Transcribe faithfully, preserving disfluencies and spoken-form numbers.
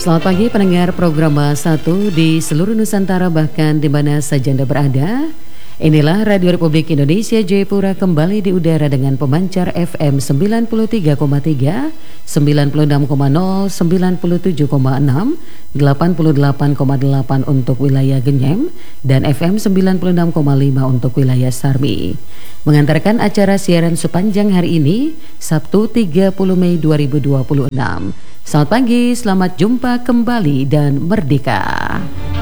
Selamat pagi pendengar program satu di seluruh Nusantara bahkan di mana saja Anda berada. Inilah Radio Republik Indonesia Jayapura kembali di udara dengan pemancar F M sembilan puluh tiga koma tiga, sembilan puluh enam koma nol, sembilan puluh tujuh koma enam, delapan puluh delapan koma delapan untuk wilayah Genyem dan F M sembilan puluh enam koma lima untuk wilayah Sarmi. Mengantarkan acara siaran sepanjang hari ini, Sabtu tiga puluh Mei dua ribu dua puluh enam. Selamat pagi, selamat jumpa kembali dan merdeka.